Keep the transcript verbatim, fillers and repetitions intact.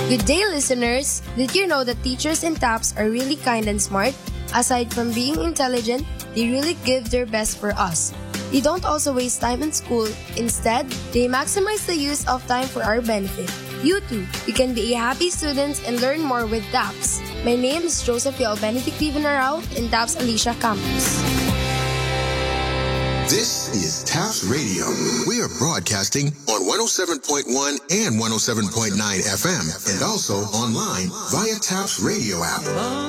Good day, listeners! Did you know that teachers in TAPS are really kind and smart? Aside from being intelligent, they really give their best for us. They don't also waste time in school. Instead, they maximize the use of time for our benefit. You too, you can be a happy student and learn more with TAPS. My name is Joseph Yao Benedict Vivanarao in TAPS Alicia Campus. This is TAPS Radio. We are broadcasting on one oh seven point one and one oh seven point nine F M and also online via TAPS Radio app.